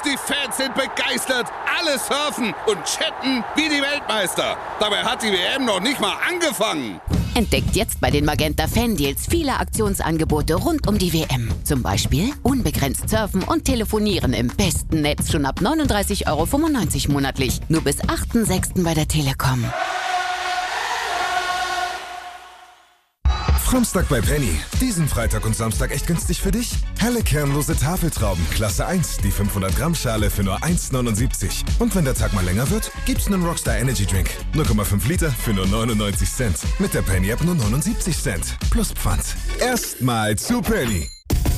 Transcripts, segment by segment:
Die Fans sind begeistert, alle surfen und chatten wie die Weltmeister. Dabei hat die WM noch nicht mal angefangen. Entdeckt jetzt bei den Magenta Fan-Deals viele Aktionsangebote rund um die WM. Zum Beispiel unbegrenzt surfen und telefonieren im besten Netz schon ab 39,95 € monatlich. Nur bis 8.6. bei der Telekom. Framstag bei Penny. Diesen Freitag und Samstag echt günstig für dich? Helle kernlose Tafeltrauben, Klasse 1, die 500 Gramm Schale für nur 1,79. Und wenn der Tag mal länger wird, gibt's einen Rockstar Energy Drink. 0,5 Liter für nur 99 Cent. Mit der Penny App nur 79 Cent. Plus Pfand. Erstmal zu Penny.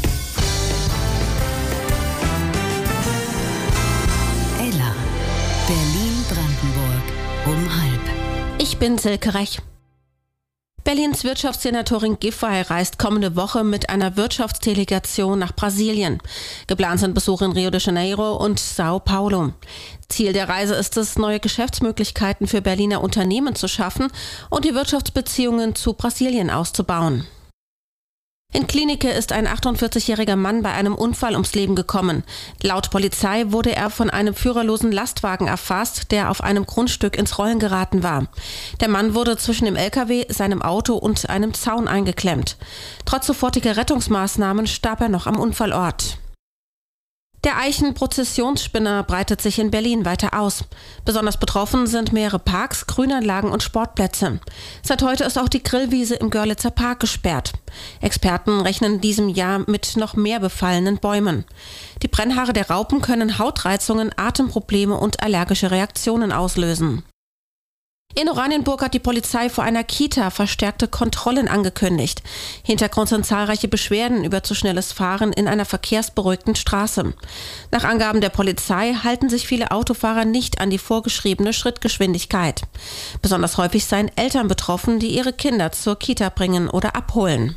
Ella. Berlin-Brandenburg. Um 12:30. Ich bin Silke Rech. Berlins Wirtschaftssenatorin Giffey reist kommende Woche mit einer Wirtschaftsdelegation nach Brasilien. Geplant sind Besuche in Rio de Janeiro und Sao Paulo. Ziel der Reise ist es, neue Geschäftsmöglichkeiten für Berliner Unternehmen zu schaffen und die Wirtschaftsbeziehungen zu Brasilien auszubauen. In Klinike ist ein 48-jähriger Mann bei einem Unfall ums Leben gekommen. Laut Polizei wurde er von einem führerlosen Lastwagen erfasst, der auf einem Grundstück ins Rollen geraten war. Der Mann wurde zwischen dem LKW, seinem Auto und einem Zaun eingeklemmt. Trotz sofortiger Rettungsmaßnahmen starb er noch am Unfallort. Der Eichen-Prozessionsspinner breitet sich in Berlin weiter aus. Besonders betroffen sind mehrere Parks, Grünanlagen und Sportplätze. Seit heute ist auch die Grillwiese im Görlitzer Park gesperrt. Experten rechnen in diesem Jahr mit noch mehr befallenen Bäumen. Die Brennhaare der Raupen können Hautreizungen, Atemprobleme und allergische Reaktionen auslösen. In Oranienburg hat die Polizei vor einer Kita verstärkte Kontrollen angekündigt. Hintergrund sind zahlreiche Beschwerden über zu schnelles Fahren in einer verkehrsberuhigten Straße. Nach Angaben der Polizei halten sich viele Autofahrer nicht an die vorgeschriebene Schrittgeschwindigkeit. Besonders häufig seien Eltern betroffen, die ihre Kinder zur Kita bringen oder abholen.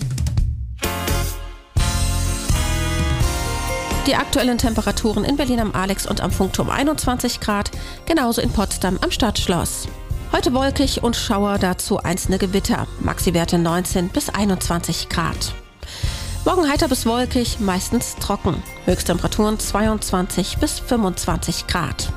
Die aktuellen Temperaturen in Berlin am Alex und am Funkturm 21 Grad, genauso in Potsdam am Stadtschloss. Heute wolkig und Schauer, dazu einzelne Gewitter, Maxi-Werte 19 bis 21 Grad. Morgen heiter bis wolkig, meistens trocken, Höchsttemperaturen 22 bis 25 Grad.